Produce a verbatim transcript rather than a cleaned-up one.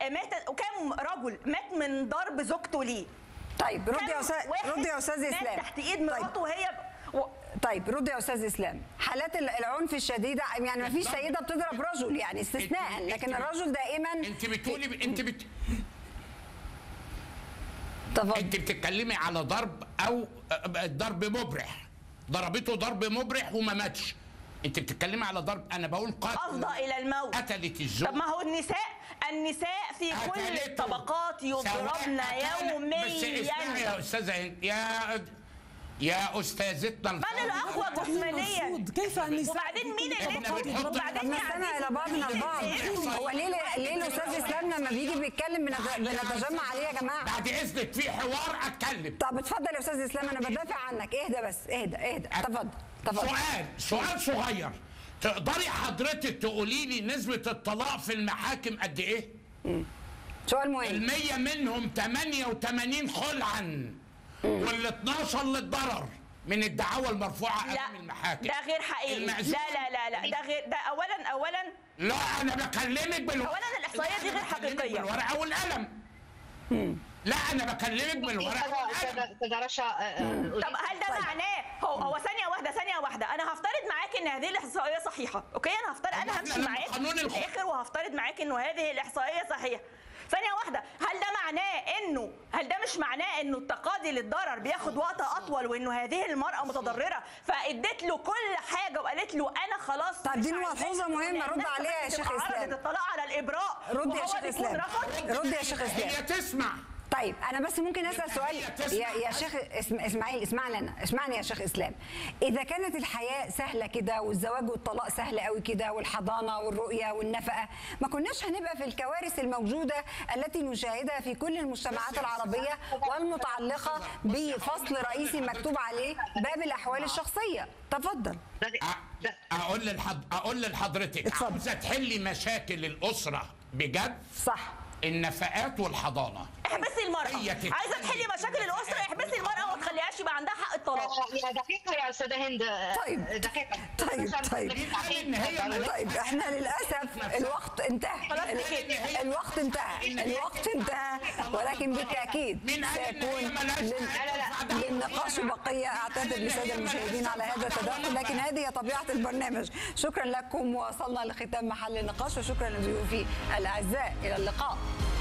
مات وكم رجل مات من ضرب زوجته ليه؟ طيب ردي يا استاذ ردي يا استاذ اسلام. تحت ايد مراته وهي طيب. طيب ردي يا استاذ اسلام. حالات العنف الشديده يعني ما فيش سيده بتضرب رجل يعني استثناء، لكن الرجل دائما. انت بتقولي ب... انت بت... تفضل. انت بتتكلمي على ضرب او ضرب مبرح، ضربته ضرب مبرح وما ماتش. انت بتتكلمي على ضرب، انا بقول قتل افضى الى الموت. قتلت الزوج. طب ما هو النساء النساء في كل الطبقات يضربن يوميا. بس اسمعي يا استاذه هند، يا يا استاذتنا من الاقوى جسمانيا؟ كيف النساء؟ وبعدين مين اللي وبعدين نستمع الى بعضنا البعض. هو ليه ليه الاستاذ اسلام لما بيجي بيتكلم بنتجمع عليه يا جماعه؟ بعد اذنك في حوار اتكلم. طب اتفضل يا استاذ اسلام، انا بدافع عنك. اهدى بس، اهدى اهدى. تفضل تفضل. سؤال سؤال صغير، تقدري حضرتك تقولي لي نسبه الطلاق في المحاكم قد ايه؟ سؤال مهم. المية منهم ثمانية وثمانين خلعا وال اتناشر للضرر من الدعاوى المرفوعه امام المحاكم. ده غير حقيقي. لا لا لا لا ده غير ده. اولا اولا لا انا بكلمك بالورقه. اولا الاحصائيه دي غير حقيقيه. بالورقه والقلم. لا انا بكلمك بالورقه والقلم. طب هل ده معناه هو هو ثانيه واحده ثانيه واحده انا هفترض معاك ان هذه الاحصائيه صحيحه، اوكي؟ انا هفترض انا همشي معاك في الاخر وهفترض معاك انه هذه الاحصائيه صحيحه. ثانية واحدة، هل ده معناه انه هل ده مش معناه انه التقاضي للضرر بياخد وقت اطول، وانه هذه المرأة متضررة فادت له كل حاجة وقالت له انا خلاص؟ طب دي ملحوظة مهمة رد عليها يا شيخ اسلام. عرضت الطلاق على الابراء. رد يا شيخ اسلام. رد يا شيخ اسلام. هي تسمع. طيب انا بس ممكن اسال سؤال يا يا شيخ اسماعيل، اسمعني انا اسمعني يا شيخ اسلام. اذا كانت الحياه سهله كده والزواج والطلاق سهل قوي كده والحضانه والرؤيه والنفقه، ما كناش هنبقى في الكوارث الموجوده التي نشاهدها في كل المجتمعات العربيه والمتعلقه بفصل رئيسي مكتوب عليه باب الاحوال الشخصيه. تفضل. اقول للحض... اقول لحضرتك عاوزه تحلي مشاكل الاسره بجد؟ صح. النفقات والحضانه. احبسي المرأة. عايزة تحلي مشاكل الأسرة، احبسي المرأة وما تخليهاش يبقى عندها حق الطلاق. يا دقيقة يا أستاذة هند. طيب دقيقة. طيب طيب طيب احنا للأسف الوقت انتهى. الوقت انتهى. الوقت انتهى ولكن بالتأكيد سيكون للنقاش بقية. أعتذر للسادة المشاهدين على هذا التدخل، لكن هذه طبيعة البرنامج. شكرا لكم، وصلنا لختام محل النقاش، وشكرا لضيوفي الأعزاء. إلى اللقاء.